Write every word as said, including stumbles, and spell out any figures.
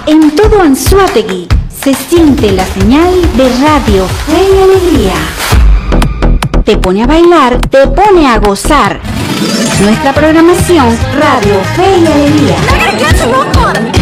En todo Anzoátegui se siente la señal de Radio Fe y Alegría. Te pone a bailar, te pone a gozar. Nuestra programación Radio Fe y Alegría.